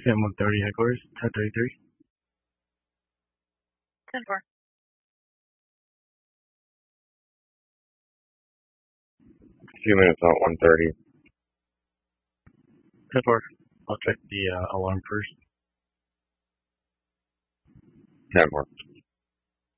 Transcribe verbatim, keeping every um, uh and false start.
Sam one thirty headquarters, ten thirty-three. ten four. A few minutes out, one thirty. ten four. I'll check the uh, alarm first. ten four.